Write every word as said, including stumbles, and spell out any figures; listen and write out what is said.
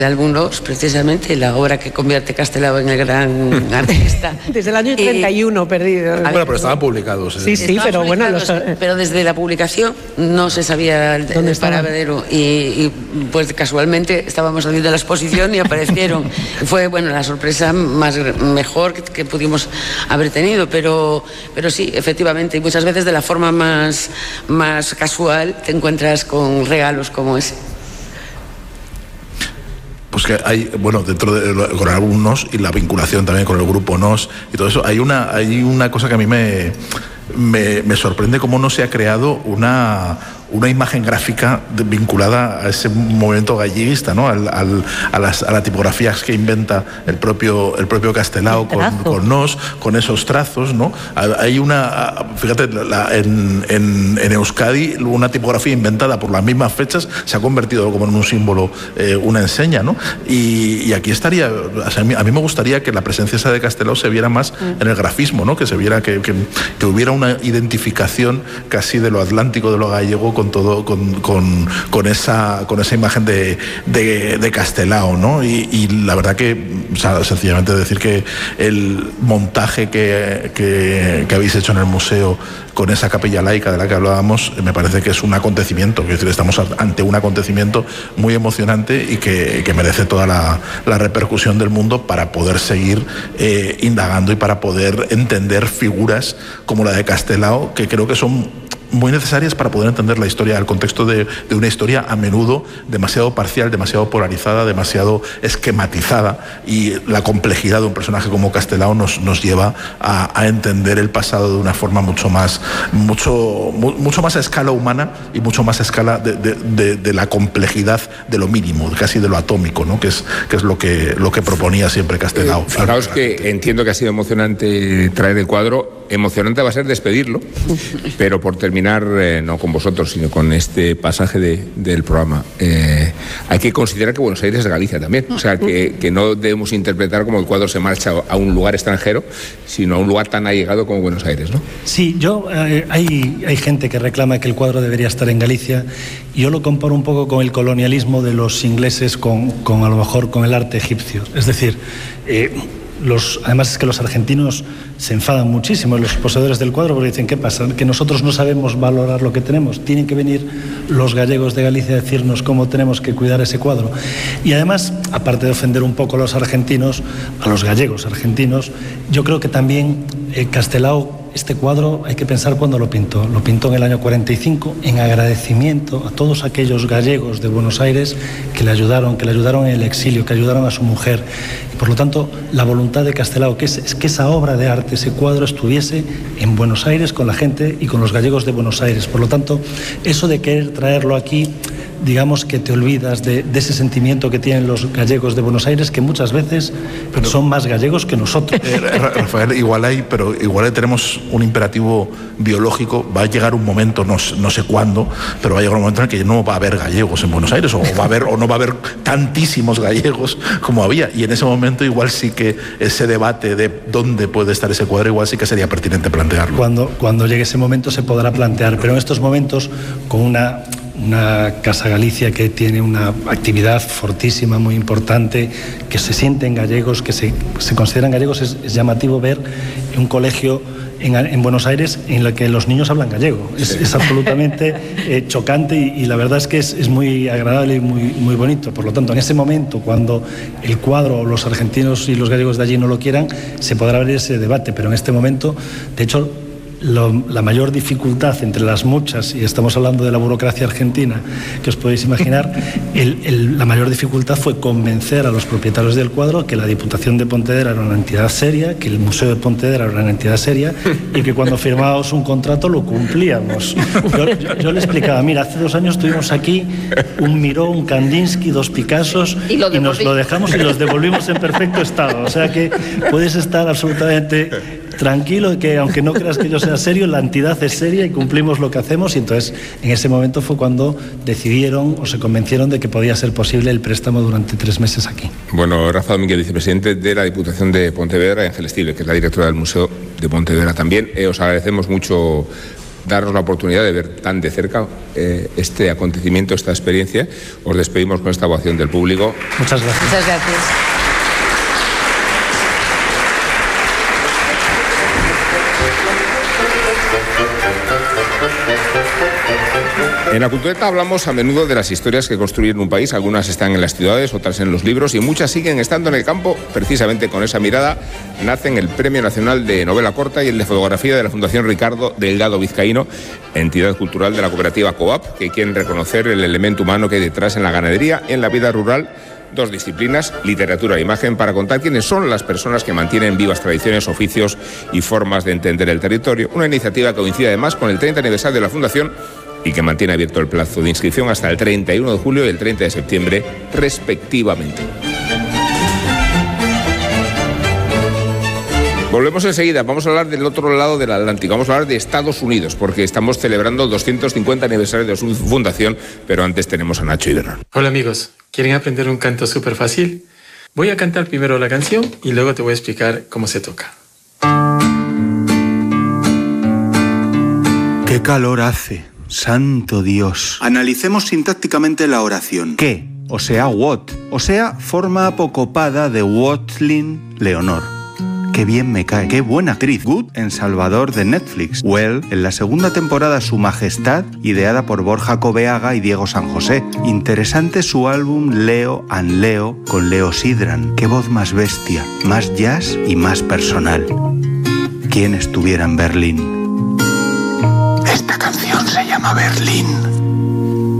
Alumnos, precisamente, la obra que convierte Castelao en el gran artista. Desde el año treinta y uno, eh, perdido. Bueno, pero estaban publicados. ¿eh? Sí, sí, estaban pero bueno... Los... Pero desde la publicación no se sabía el, el paradero. Y, y pues casualmente estábamos haciendo la exposición y aparecieron. Fue, bueno, la sorpresa más mejor que, que pudimos haber tenido. Pero, pero sí, efectivamente, y muchas veces de la forma más, más casual te encuentras con regalos como ese. Pues que hay, bueno, dentro de con algunos y la vinculación también con el grupo Nos y todo eso, hay una, hay una cosa que a mí me, me, me sorprende, cómo no se ha creado una, una imagen gráfica de, vinculada a ese movimiento galleguista, ¿no? Al, al, a, las, a las tipografías que inventa el propio, el propio Castelao con, con Nos, con esos trazos, ¿no? Hay una, fíjate, la, en, en, en Euskadi una tipografía inventada por las mismas fechas se ha convertido como en un símbolo, eh, una enseña, ¿no? Y, y aquí estaría, o sea, a, mí, a mí me gustaría que la presencia esa de Castelao se viera más en el grafismo, ¿no? Que se viera, que, que, que hubiera una identificación casi de lo atlántico, de lo gallego, con todo, con, con, con esa con esa imagen de, de, de Castelao, ¿no? Y, y la verdad que, o sea, sencillamente decir que el montaje que, que, que habéis hecho en el museo con esa capilla laica de la que hablábamos, me parece que es un acontecimiento, es decir, estamos ante un acontecimiento muy emocionante y que, que merece toda la, la repercusión del mundo para poder seguir eh, indagando y para poder entender figuras como la de Castelao, que creo que son muy necesarias para poder entender la historia, el contexto de, de una historia a menudo demasiado parcial, demasiado polarizada, demasiado esquematizada, y la complejidad de un personaje como Castelao nos, nos lleva a, a entender el pasado de una forma mucho más, mucho, mu, mucho más a escala humana y mucho más a escala de, de, de, de la complejidad de lo mínimo, casi de lo atómico, ¿no? Que es, que es lo que, lo que proponía siempre Castelao. Eh, fijaos que entiendo que ha sido emocionante traer el cuadro, emocionante va a ser despedirlo, pero por terminar Eh, no con vosotros, sino con este pasaje de, del programa, eh, hay que considerar que Buenos Aires es Galicia también, o sea, que, que no debemos interpretar como el cuadro se marcha a un lugar extranjero, sino a un lugar tan allegado como Buenos Aires, ¿no? Sí, yo, eh, hay, hay gente que reclama que el cuadro debería estar en Galicia, y yo lo comparo un poco con el colonialismo de los ingleses con, con a lo mejor con el arte egipcio, es decir, eh, Los, además es que los argentinos se enfadan muchísimo, los poseedores del cuadro, porque dicen, ¿qué pasa? Que nosotros no sabemos valorar lo que tenemos, tienen que venir los gallegos de Galicia a decirnos cómo tenemos que cuidar ese cuadro. Y además, aparte de ofender un poco a los argentinos, a los gallegos argentinos, yo creo que también eh, Castelao, este cuadro hay que pensar cuándo lo pintó. Lo pintó en el año cuarenta y cinco en agradecimiento a todos aquellos gallegos de Buenos Aires que le ayudaron, que le ayudaron en el exilio, que ayudaron a su mujer. Y por lo tanto, la voluntad de Castelao que es, es que esa obra de arte, ese cuadro, estuviese en Buenos Aires con la gente y con los gallegos de Buenos Aires. Por lo tanto, eso de querer traerlo aquí, digamos que te olvidas de, de ese sentimiento que tienen los gallegos de Buenos Aires, que muchas veces pero, son más gallegos que nosotros. Eh, Rafael, igual hay, pero igual tenemos un imperativo biológico. Va a llegar un momento, no, no sé cuándo, pero va a llegar un momento en el que no va a haber gallegos en Buenos Aires, o va a haber, o no va a haber tantísimos gallegos como había, y en ese momento igual sí que ese debate de dónde puede estar ese cuadro, igual sí que sería pertinente plantearlo. Cuando, cuando llegue ese momento se podrá plantear, pero en estos momentos, con una una Casa Galicia que tiene una actividad fortísima, muy importante, que se sienten gallegos, que se, se consideran gallegos, es, es llamativo ver un colegio en, en Buenos Aires en el que los niños hablan gallego. Es, es absolutamente eh, chocante y, y la verdad es que es, es muy agradable y muy, muy bonito. Por lo tanto, en ese momento, cuando el cuadro, los argentinos y los gallegos de allí no lo quieran, se podrá abrir ese debate, pero en este momento, de hecho, Lo, la mayor dificultad entre las muchas, y estamos hablando de la burocracia argentina, que os podéis imaginar, el, el, la mayor dificultad fue convencer a los propietarios del cuadro que la Diputación de Pontevedra era una entidad seria, que el Museo de Pontevedra era una entidad seria, y que cuando firmábamos un contrato lo cumplíamos. Yo, yo, yo le explicaba, mira, hace dos años tuvimos aquí un Miró, un Kandinsky, dos Picassos, y, y nos lo dejamos y los devolvimos en perfecto estado. O sea que puedes estar absolutamente tranquilo, que aunque no creas que yo sea serio, la entidad es seria y cumplimos lo que hacemos. Y entonces en ese momento fue cuando decidieron o se convencieron de que podía ser posible el préstamo durante tres meses aquí. Bueno, Rafa Domínguez, vicepresidente de la Diputación de Pontevedra, y Ángeles Tile, que es la directora del Museo de Pontevedra también, eh, os agradecemos mucho darnos la oportunidad de ver tan de cerca eh, este acontecimiento, esta experiencia. Os despedimos con esta ovación del público. Muchas gracias. Muchas gracias. En La Cultureta hablamos a menudo de las historias que construyen un país. Algunas están en las ciudades, otras en los libros y muchas siguen estando en el campo. Precisamente con esa mirada nacen el Premio Nacional de Novela Corta y el de Fotografía de la Fundación Ricardo Delgado Vizcaíno, entidad cultural de la cooperativa Coap, que quieren reconocer el elemento humano que hay detrás en la ganadería, en la vida rural. Dos disciplinas, literatura e imagen, para contar quiénes son las personas que mantienen vivas tradiciones, oficios y formas de entender el territorio. Una iniciativa que coincide además con el treinta aniversario de la Fundación y que mantiene abierto el plazo de inscripción hasta el treinta y uno de julio y el treinta de septiembre, respectivamente. Volvemos enseguida, vamos a hablar del otro lado del Atlántico, vamos a hablar de Estados Unidos, porque estamos celebrando el doscientos cincuenta aniversario de su fundación, pero antes tenemos a Nacho Hidron. Hola amigos, ¿quieren aprender un canto súper fácil? Voy a cantar primero la canción y luego te voy a explicar cómo se toca. ¡Qué calor hace! ¡Santo Dios! Analicemos sintácticamente la oración. ¿Qué? O sea, what. O sea, forma apocopada de Watling Leonor. Qué bien me cae, qué buena actriz. Good en Salvador de Netflix. Well en la segunda temporada Su Majestad, ideada por Borja Coveaga y Diego San José. Interesante su álbum Leo and Leo con Leo Sidran. Qué voz más bestia, más jazz y más personal. ¿Quién estuviera en Berlín? Esta canción se llama Berlín.